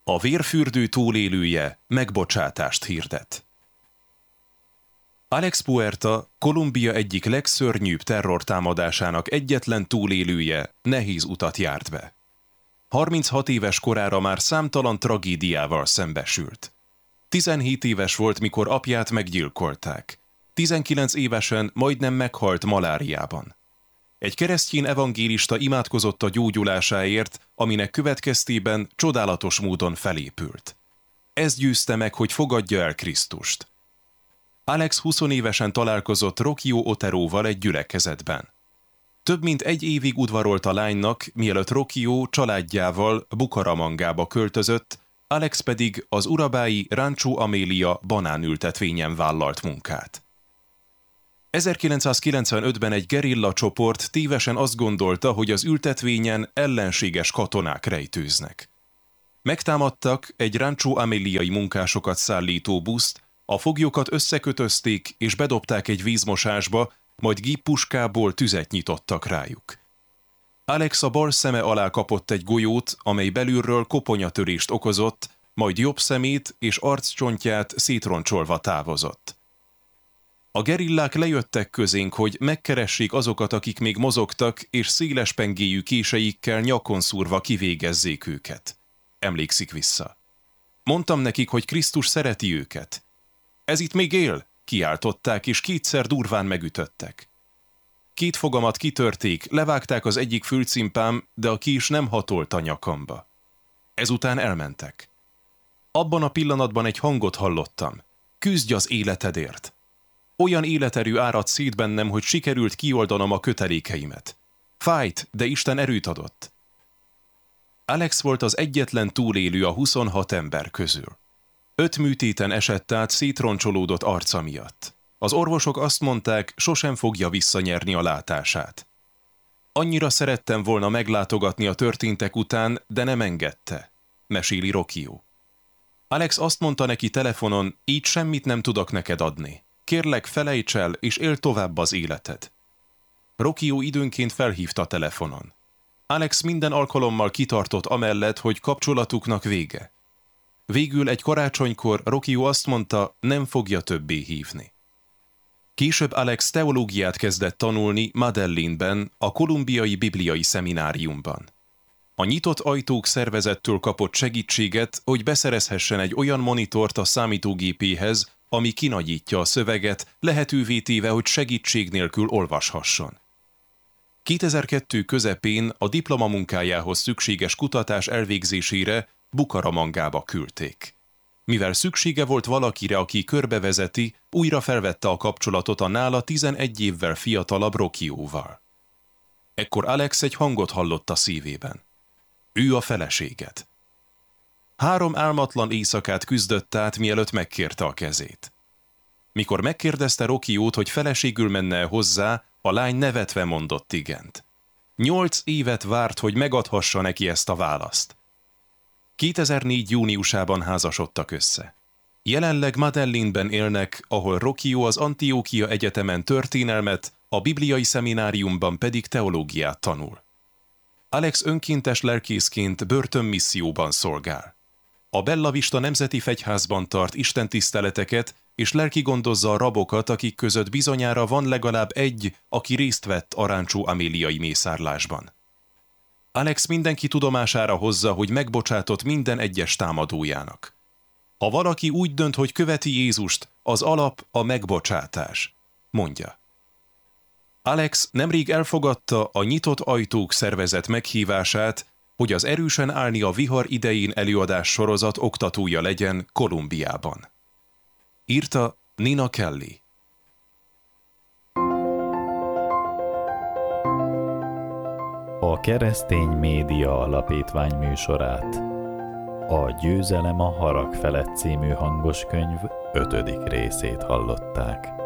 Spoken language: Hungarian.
A vérfürdő túlélője megbocsátást hirdet. Alex Puerta, Kolumbia egyik legszörnyűbb terrortámadásának egyetlen túlélője nehéz utat járt be. 36 éves korára már számtalan tragédiával szembesült. 17 éves volt, mikor apját meggyilkolták. 19 évesen majdnem meghalt maláriában. Egy keresztény evangélista imádkozott a gyógyulásáért, aminek következtében csodálatos módon felépült. Ez győzte meg, hogy fogadja el Krisztust. Alex 20 évesen találkozott Rocio Oteroval egy gyülekezetben. Több mint egy évig udvarolt a lánynak, mielőtt Rocio családjával Bucaramangába költözött, Alex pedig az urabái Rancho Amelia banánültetvényen vállalt munkát. 1995-ben egy gerilla csoport tévesen azt gondolta, hogy az ültetvényen ellenséges katonák rejtőznek. Megtámadtak egy Rancho Ameliai munkásokat szállító buszt, a foglyokat összekötözték és bedobták egy vízmosásba, majd géppuskából tüzet nyitottak rájuk. Alex a bal szeme alá kapott egy golyót, amely belülről koponyatörést okozott, majd jobb szemét és arccsontját szétroncsolva távozott. A gerillák lejöttek közénk, hogy megkeressék azokat, akik még mozogtak, és széles pengéjű késeikkel nyakon szúrva kivégezzék őket. Emlékszik vissza. Mondtam nekik, hogy Krisztus szereti őket. Ez itt még él? Kiáltották, és kétszer durván megütöttek. 2 fogamat kitörték, levágták az egyik fülcimpám, de a kés nem hatolt a nyakamba. Ezután elmentek. Abban a pillanatban egy hangot hallottam. Küzdj az életedért! Olyan életerő áradt szét bennem, hogy sikerült kioldanom a kötelékeimet. Fájt, de Isten erőt adott. Alex volt az egyetlen túlélő a 26 ember közül. 5 műtéten esett át szétroncsolódott arca miatt. Az orvosok azt mondták, sosem fogja visszanyerni a látását. Annyira szerettem volna meglátogatni a történtek után, de nem engedte, meséli Rocio. Alex azt mondta neki telefonon, így semmit nem tudok neked adni. Kérlek, felejts el, és éld tovább az életed. Rocio időnként felhívta telefonon. Alex minden alkalommal kitartott amellett, hogy kapcsolatuknak vége. Végül egy karácsonykor Rocio azt mondta, nem fogja többé hívni. Később Alex teológiát kezdett tanulni Medellínben, a kolumbiai bibliai szemináriumban. A Nyitott Ajtók szervezettől kapott segítséget, hogy beszerezhessen egy olyan monitort a számítógépéhez, ami kinagyítja a szöveget, lehetővé téve, hogy segítség nélkül olvashasson. 2002 közepén a diplomamunkájához szükséges kutatás elvégzésére Bucaramangába küldték. Mivel szüksége volt valakire, aki körbevezeti, újra felvette a kapcsolatot a nála 11 évvel fiatalabb Rocioval. Ekkor Alex egy hangot hallott a szívében. Ő a feleséged. 3 álmatlan éjszakát küzdött át, mielőtt megkérte a kezét. Mikor megkérdezte Rociót, hogy feleségül menne hozzá, a lány nevetve mondott igent. 8 évet várt, hogy megadhassa neki ezt a választ. 2004. júniusában házasodtak össze. Jelenleg Medellínben élnek, ahol Rocio az Antiochia Egyetemen történelmet, a bibliai szemináriumban pedig teológiát tanul. Alex önkéntes lelkészként börtönmisszióban szolgál. A Bella Vista Nemzeti Fegyházban tart istentiszteleteket, és lelkigondozza a rabokat, akik között bizonyára van legalább egy, aki részt vett a Rancho Ameliai mészárlásban. Alex mindenki tudomására hozza, hogy megbocsátott minden egyes támadójának. Ha valaki úgy dönt, hogy követi Jézust, az alap a megbocsátás, mondja. Alex nemrég elfogadta a Nyitott Ajtók szervezet meghívását, hogy az Erősen állni a vihar idején előadás sorozat oktatója legyen Kolumbiában. Írta Nina Kelly. A Keresztény Média Alapítvány műsorát, a Győzelem a harag felett című hangoskönyv 5. részét hallották.